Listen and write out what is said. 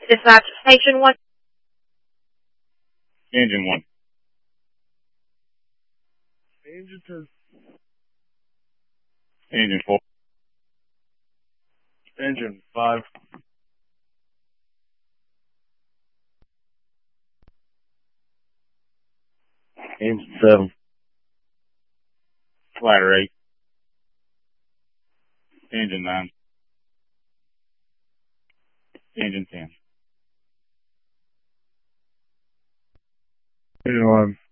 Dispatch Station 1. Engine 1. Engine 2. Engine 4. Engine 5. Engine 7. Ladder 8. Engine 9. Engine 10. Engine 1.